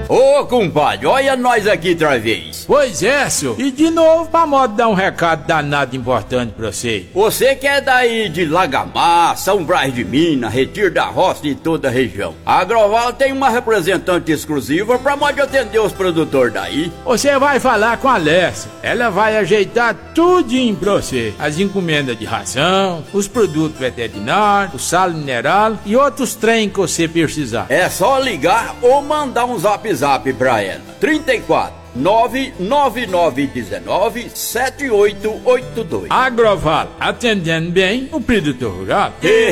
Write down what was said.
Ô, compadre, olha nós aqui outra vez. Pois é, senhor. E de novo, pra modo dar um recado danado importante pra você. Você que é daí de Lagamar, São Brás de Minas, Retiro da Roça e toda a região. A Agroval tem uma representante exclusiva pra modo atender os produtores daí. Você vai falar com a Alessia. Ela vai ajeitar tudinho pra você. As encomendas de ração, os produtos veterinários, o sal mineral e outros trem que você precisar. É só ligar ou mandar um zap pra ela. 34 99919 7882. Agroval, atendendo bem o produtor rural.